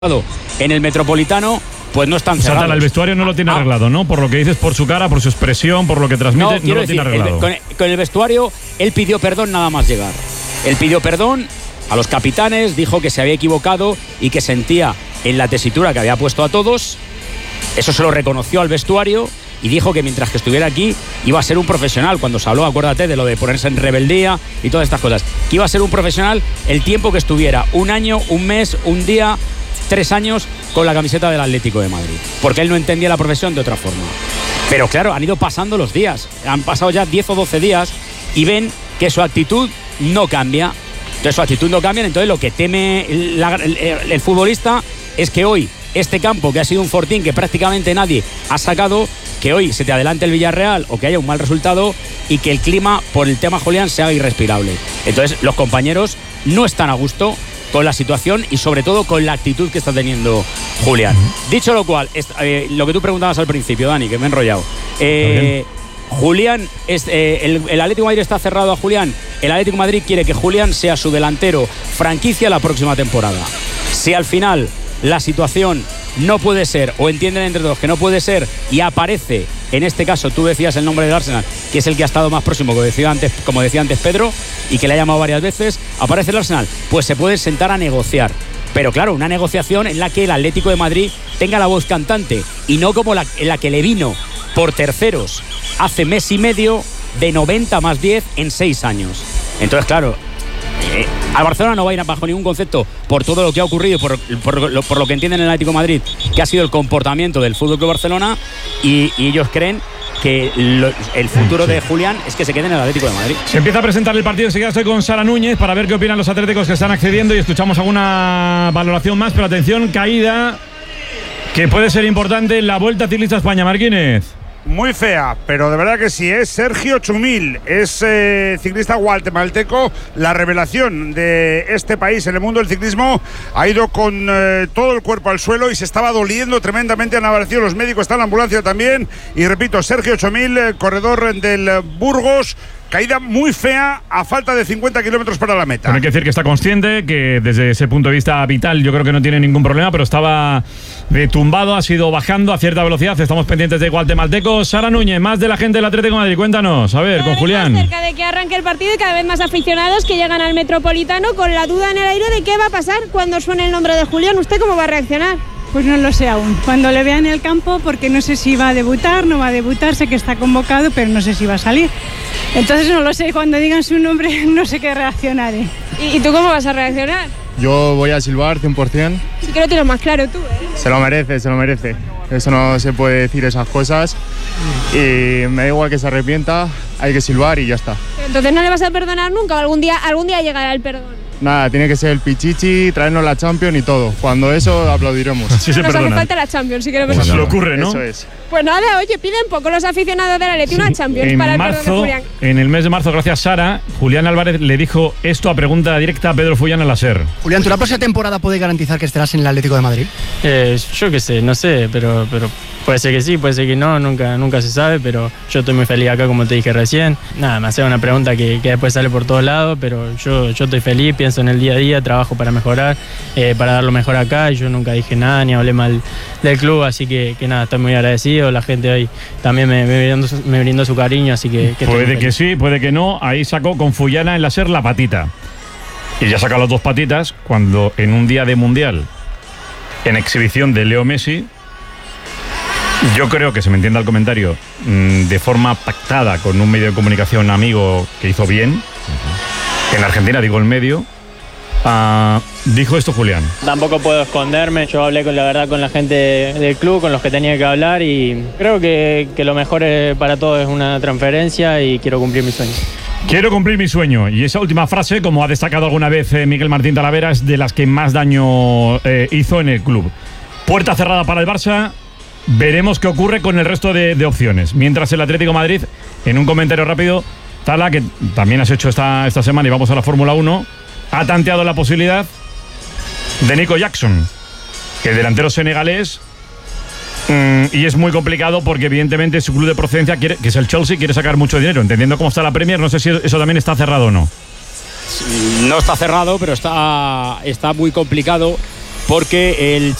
en el Metropolitano, pues no están cerrados. Santana, el vestuario no lo tiene arreglado, ¿no? Por lo que dices, por su cara, por su expresión, por lo que transmite, no lo tiene arreglado. Con el vestuario, él pidió perdón nada más llegar. Él pidió perdón a los capitanes, dijo que se había equivocado y que sentía en la tesitura que había puesto a todos. Eso se lo reconoció al vestuario y dijo que mientras que estuviera aquí iba a ser un profesional. Cuando se habló, acuérdate, de lo de ponerse en rebeldía y todas estas cosas, que iba a ser un profesional el tiempo que estuviera, un año, un mes, un día, 3 años con la camiseta del Atlético de Madrid, porque él no entendía la profesión de otra forma. Pero claro, han ido pasando los días, han pasado ya 10 o 12 días y ven que su actitud no cambia. Entonces su actitud no cambia, entonces lo que teme el futbolista es que hoy este campo, que ha sido un fortín que prácticamente nadie ha sacado, que hoy se te adelante el Villarreal o que haya un mal resultado y que el clima por el tema Julián se haga irrespirable. Entonces los compañeros no están a gusto con la situación y sobre todo con la actitud que está teniendo Julián. Dicho lo cual, lo que tú preguntabas al principio, Dani, que me he enrollado. Julián, el Atlético de Madrid está cerrado a Julián. El Atlético de Madrid quiere que Julián sea su delantero franquicia la próxima temporada. Si al final la situación no puede ser, o entienden entre todos que no puede ser, y aparece, en este caso tú decías el nombre del Arsenal, que es el que ha estado más próximo, como decía antes Pedro, y que le ha llamado varias veces, aparece el Arsenal, pues se puede sentar a negociar. Pero claro, una negociación en la que el Atlético de Madrid tenga la voz cantante, y no como en la que le vino por terceros hace mes y medio, de 90 más 10 en 6 años. Entonces, claro, al Barcelona no va a ir bajo ningún concepto por todo lo que ha ocurrido, por lo que entienden en el Atlético de Madrid, que ha sido el comportamiento del FC Barcelona, y ellos creen que el futuro de Julián es que se quede en el Atlético de Madrid. Se empieza a presentar el partido, enseguida estoy con Sara Núñez para ver qué opinan los atléticos que están accediendo y escuchamos alguna valoración más, pero atención, caída que puede ser importante en la Vuelta Ciclista a España. Marquínez. Muy fea, pero de verdad que sí, es Sergio Chumil, es ciclista guatemalteco, la revelación de este país en el mundo del ciclismo. Ha ido con todo el cuerpo al suelo y se estaba doliendo tremendamente, han aparecido los médicos, está en la ambulancia también, y repito, Sergio Chumil, corredor del Burgos. Caída muy fea a falta de 50 kilómetros para la meta. Pero hay que decir que está consciente, que desde ese punto de vista vital yo creo que no tiene ningún problema, pero estaba tumbado, ha sido bajando a cierta velocidad. Estamos pendientes de guatemaltecos. Sara Núñez, más de la gente del Atlético de Madrid. Cuéntanos, a ver, con Julián. Más cerca de que arranque el partido y cada vez más aficionados que llegan al Metropolitano con la duda en el aire de qué va a pasar cuando suene el nombre de Julián. ¿Usted cómo va a reaccionar? Pues no lo sé aún. Cuando le vea en el campo, porque no sé si va a debutar, no va a debutar, sé que está convocado, pero no sé si va a salir. Entonces no lo sé, cuando digan su nombre no sé qué reaccionaré. ¿Y tú cómo vas a reaccionar? Yo voy a silbar 100%. Sí que lo tienes más claro tú, ¿eh? Se lo merece, se lo merece. Eso no se puede decir esas cosas. Y me da igual que se arrepienta, hay que silbar y ya está. Entonces no le vas a perdonar nunca, o algún día llegará el perdón. Nada, tiene que ser el pichichi, traernos la Champions y todo. Cuando eso, aplaudiremos. Así se Nos perdona. hace falta la Champions, si queremos. Pues se le ocurre, ¿no? Eso es. Pues nada, oye, piden poco los aficionados del Atleti, una Champions para el perdón de Julián. En el mes de marzo, gracias Sara, Julián Álvarez le dijo esto a pregunta directa a Pedro Fullán al SER. Julián, ¿tú la próxima temporada puedes garantizar que estarás en el Atlético de Madrid? Yo qué sé, no sé, pero puede ser que sí, puede ser que no, nunca se sabe, pero yo estoy muy feliz acá, como te dije recién. Nada, me hace una pregunta que después sale por todos lados, pero yo estoy feliz, pienso en el día a día, trabajo para mejorar, para dar lo mejor acá, y yo nunca dije nada ni hablé mal del club, así que nada, estoy muy agradecido. La gente hoy también me brindó su cariño, así que puede que sí, puede que no. Ahí sacó con Fullana en SER la patita, y ya saca las dos patitas cuando en un día de mundial, en exhibición de Leo Messi, yo creo que se me entienda el comentario, de forma pactada con un medio de comunicación amigo que hizo bien, en Argentina, digo el medio, dijo esto Julián. Tampoco puedo esconderme, yo hablé con la gente del club, con los que tenía que hablar, y creo que lo mejor para todos es una transferencia y quiero cumplir mi sueño. Quiero cumplir mi sueño. Y esa última frase, como ha destacado alguna vez Miguel Martín Talavera, es de las que más daño hizo en el club. Puerta cerrada para el Barça. Veremos qué ocurre con el resto de opciones. Mientras el Atlético de Madrid, en un comentario rápido, Tala, que también has hecho esta semana y vamos a la Fórmula 1, ha tanteado la posibilidad de Nico Jackson, que el delantero senegalés, y es muy complicado porque evidentemente su club de procedencia, que es el Chelsea, quiere sacar mucho dinero. Entendiendo cómo está la Premier, no sé si eso también está cerrado o no. No está cerrado, pero está muy complicado porque el